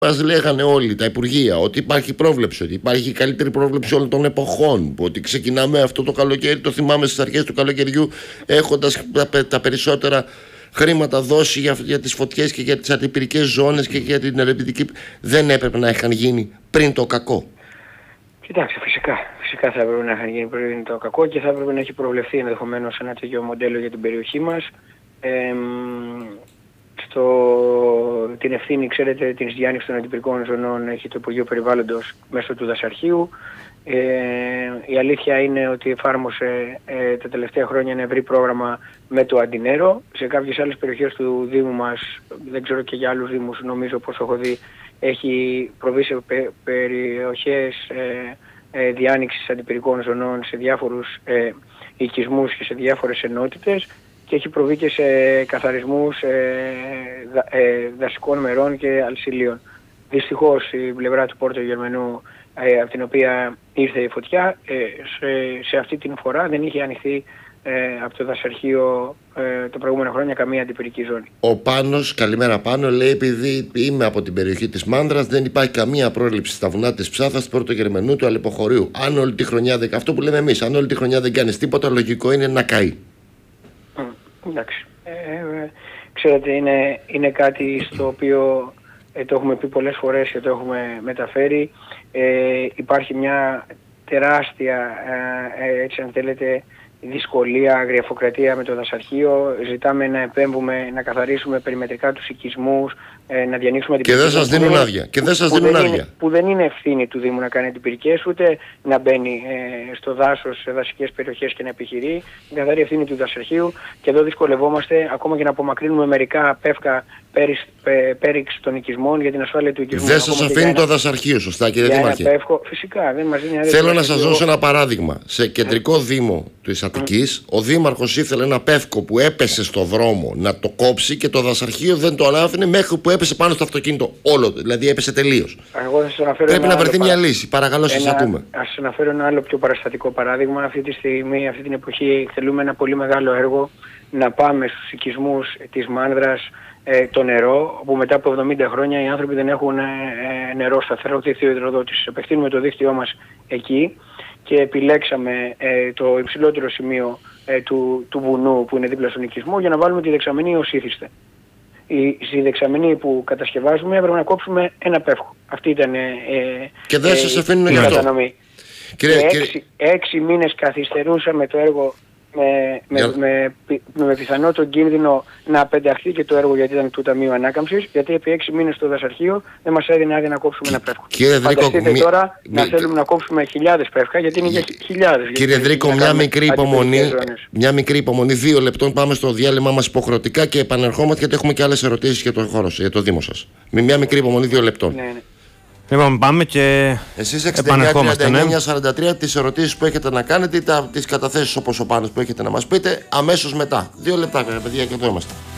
Μας λέγανε όλοι τα υπουργεία ότι υπάρχει πρόβλεψη, ότι υπάρχει η καλύτερη πρόβλεψη όλων των εποχών. Ότι ξεκινάμε αυτό το καλοκαίρι, το θυμάμαι στις αρχές του καλοκαιριού, έχοντας τα περισσότερα χρήματα δώσει για τις φωτιές και για τις αντιπυρικές ζώνες και για την ερευνητική. Δεν έπρεπε να είχαν γίνει πριν το κακό. Κοιτάξτε, φυσικά θα έπρεπε να είχαν γίνει πριν το κακό και θα έπρεπε να έχει προβλεφθεί ενδεχομένως ένα τέτοιο μοντέλο για την περιοχή μας. Την ευθύνη, ξέρετε, της διάνοιξης των αντιπυρικών ζωνών έχει το Υπουργείο Περιβάλλοντος μέσω του δασαρχείου. Η αλήθεια είναι ότι εφάρμοσε τα τελευταία χρόνια ένα ευρύ πρόγραμμα με το Αντινέρο. Σε κάποιες άλλες περιοχές του Δήμου μας, δεν ξέρω και για άλλους Δήμους, νομίζω πως έχω δει, έχει προβεί σε περιοχές διάνοιξης αντιπυρικών ζωνών σε διάφορους οικισμούς και σε διάφορες ενότητες και έχει προβεί και σε καθαρισμούς δασικών μερών και αλσιλίων. Δυστυχώς η πλευρά του Πόρτο Γερμανού, από την οποία ήρθε η φωτιά, σε αυτή την φορά δεν είχε ανοιχθεί από το δασαρχείο τα προηγούμενα χρόνια καμία αντιπυρική ζώνη. Ο Πάνος, καλημέρα Πάνο, λέει: επειδή είμαι από την περιοχή της Μάνδρας, δεν υπάρχει καμία πρόληψη στα βουνά της Ψάθας, του Πόρτο Γερμανού, του Αλεποχωρίου. Αν όλη τη χρονιά, αυτό που λέμε εμείς, αν όλη τη χρονιά δεν κάνεις τίποτα, λογικό είναι να καεί. Εντάξει. Ξέρετε, είναι κάτι στο οποίο το έχουμε πει πολλές φορές και το έχουμε μεταφέρει. Υπάρχει μια τεράστια, έτσι αν θέλετε, δυσκολία, αγριαφοκρατία με το δασαρχείο. Ζητάμε να επέμβουμε, να καθαρίσουμε περιμετρικά τους οικισμούς, να διανοίξουμε και δεν σας δίνουν άδεια. Που δεν είναι ευθύνη του Δήμου να κάνει αντιπυρικές, ούτε να μπαίνει στο δάσος, σε δασικές περιοχές και να επιχειρεί. Είναι καθαρή ευθύνη του δασαρχείου και εδώ δυσκολευόμαστε ακόμα και να απομακρύνουμε μερικά πεύκα πέριξ των οικισμών για την ασφάλεια του οικισμού. Δεν σας αφήνει το δασαρχείο, σωστά κύριε Δήμαρχε? Φυσικά, δεν μας δίνει άδεια. Θέλω να σας δώσω ένα παράδειγμα. Σε κεντρικό Δήμο της Αττικής, ο Δήμαρχος ήθελε ένα πεύκο που έπεσε στο δρόμο να το κόψει και το δασαρχείο δεν το άφηνε μέχρι που έπεσε πάνω στο αυτοκίνητο. Όλο, δηλαδή έπεσε τελείως. Πρέπει να βρεθεί μια λύση. Παρακαλώ, σας ακούμε. Ας σας αναφέρω ένα άλλο πιο παραστατικό παράδειγμα. Αυτή τη στιγμή, αυτή την εποχή, θέλουμε ένα πολύ μεγάλο έργο να πάμε στους οικισμούς της Μάνδρας, το νερό, όπου μετά από 70 χρόνια οι άνθρωποι δεν έχουν νερό σταθερό δίκτυο υδροδότησης. Επεκτείνουμε το δίκτυό μας εκεί και επιλέξαμε το υψηλότερο σημείο του βουνού που είναι δίπλα στον οικισμό για να βάλουμε τη δεξαμενή ως ήθιστε. Στη δεξαμενή που κατασκευάζουμε έπρεπε να κόψουμε ένα πεύκο. Αυτή ήταν και δεν σας αφήνουν η κατανομή. 6 μήνες καθυστερούσαμε το έργο με πιθανό τον κίνδυνο να απενταχθεί και το έργο, γιατί ήταν του Ταμείου Ανάκαμψης, γιατί επί 6 μήνες το δασαρχείο δεν μας έδινε άδεια να κόψουμε ένα πεύκο. Φανταστείτε τώρα να θέλουμε να κόψουμε χιλιάδες πεύκα, γιατί είναι για χιλιάδες. Κύριε Δρίκο, μια μικρή υπομονή, 2 λεπτών, πάμε στο διάλειμμα μας υποχρεωτικά και επανερχόμαστε, γιατί έχουμε και άλλες ερωτήσεις για το χώρο, για το Δήμο σας. Με μια μικρή υπομονή, 2 λεπτών. Ναι. Λοιπόν, πάμε και εσείς επανερχόμαστε. 69-43 τις ερωτήσεις που έχετε να κάνετε ή τις καταθέσεις όπως ο Πάνος που έχετε να μας πείτε αμέσως μετά. 2 λεπτά, παιδιά, και εδώ είμαστε.